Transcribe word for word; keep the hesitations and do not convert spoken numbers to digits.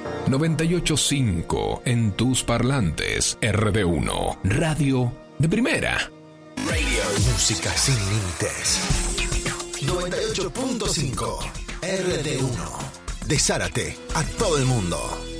noventa y ocho punto cinco en tus parlantes. R D uno, radio de primera. Radio. Música sin límites. noventa y ocho punto cinco R D uno. De Zárate a todo el mundo.